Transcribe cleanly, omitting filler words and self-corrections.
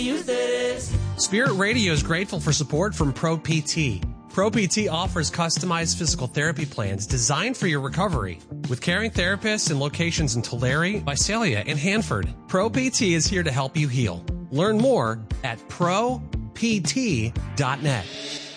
use this. Spirit Radio is grateful for support from Pro PT. Pro PT offers customized physical therapy plans designed for your recovery. With caring therapists in locations in Tulare, Visalia, and Hanford, Pro PT is here to help you heal. Learn more at ProPT.net.